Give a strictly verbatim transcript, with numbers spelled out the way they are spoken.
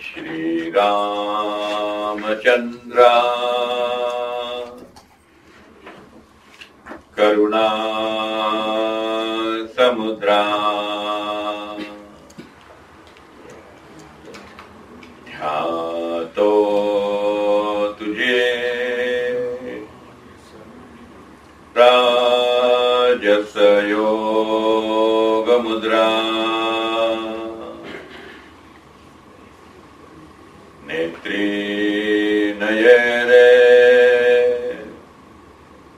श्री रामचंद्र करुणा समुद्रा ध्यातो तुझे राजस योग मुद्रा नेत्री